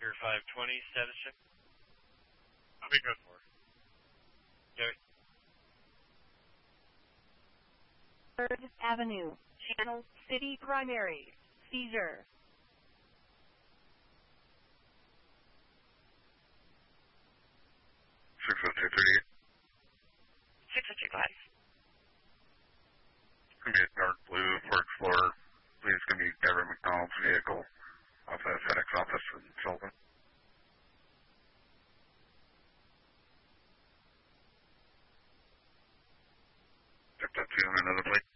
Here 520, status check. I'll be good for it. Gary. 3rd Avenue, Channel City Primary, seizure. 60238. 602, guys. It's going to be a dark blue Ford Explorer. Please give me Gavin McDonald's vehicle off the FedEx office in Sylvan. Check that to on another plate.